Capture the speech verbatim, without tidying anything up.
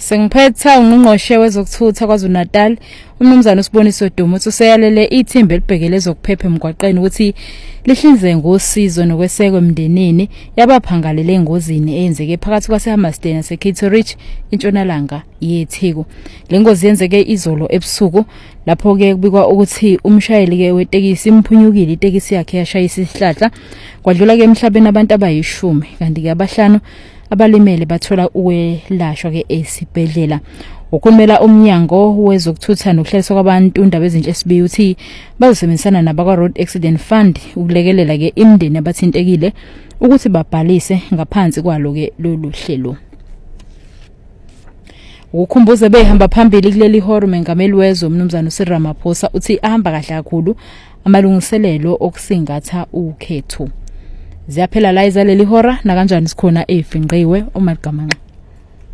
Sengiphetha ungqongqoshe wezokuthutha kwaZulu Natal umnumzana uSiboniso Duma uthi useyalele ithimba elibhekele ezokuphepha emgwaqeni ukuthi lihlinzeke ngosizo nokwesekwa emndenini yabaphangalele engozini eyenzeke phakathi kwaseHammersdale naseKitteridge intshonalanga yeTheku. Le ngozi yenzeke izolo ebusuku lapho ke kubikwa ukuthi umshayeli ke wetekisi imphunyukile itekisi yakhe yashayisa isihlahla kwadlula ke emhlabeni abantu abayishumi kanti ke abahlanu abalimele bathola ukwelashwa ke esibhedlela. Ukhulumela umnyango wezokuthutha nokuhleliswa kwabantu indaba ezinhle sibi uthi bazosebenzisana nabakwa Road Accident Fund ukulekelela ke imindeni abathintekile ukuthi babhalise ngaphansi kwalo ke lolu hlelo. Ukukhumbuza behamba phambili kuleli horo mengameli wezwe umnumzana uCyril Ramaphosa uthi ahamba kahle kakhulu amalungiselelo okusingatha ukhetho. Ziyaphela la izaleli hora na kanjani sikhona efinqiwe uMagamanqa.